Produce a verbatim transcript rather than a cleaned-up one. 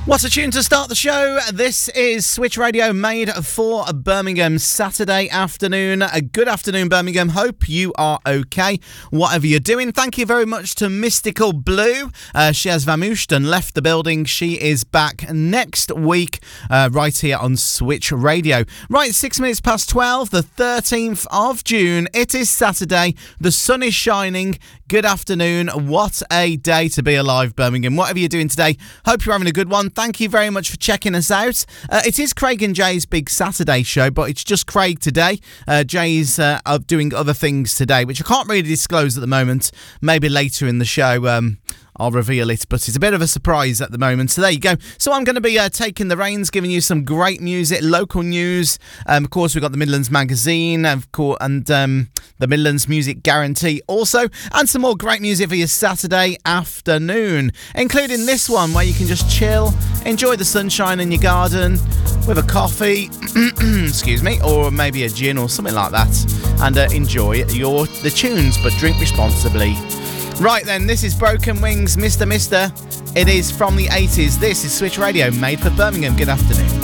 What a tune to start the show. This is Switch Radio, made for Birmingham, Saturday afternoon. A good afternoon, Birmingham. Hope you are okay, whatever you're doing. Thank you very much to Mystical Blue. Uh, she has vamooshed and left the building. She is back next week, uh, right here on Switch Radio. Right, six minutes past twelve, the thirteenth of June. It is Saturday. The sun is shining. Good afternoon. What a day to be alive, Birmingham. Whatever you're doing today, hope you're having a good one. Thank you very much for checking us out. Uh, it is Craig and Jay's big Saturday show, but it's just Craig today. Uh, Jay's uh, doing other things today, which I can't really disclose at the moment. Maybe later in the show, um, I'll reveal it, but it's a bit of a surprise at the moment. So there you go. So I'm going to be uh, taking the reins, giving you some great music, local news. Um, of course, we've got the Midlands Magazine, of course, and um, the Midlands Music Guarantee also, and some more great music for your Saturday afternoon, including this one where you can just chill, enjoy the sunshine in your garden with a coffee, excuse me, or maybe a gin or something like that, and uh, enjoy your the tunes, but drink responsibly. Right then, this is Broken Wings, Mister Mister. It is from the eighties. This is Switch Radio, made for Birmingham. Good afternoon.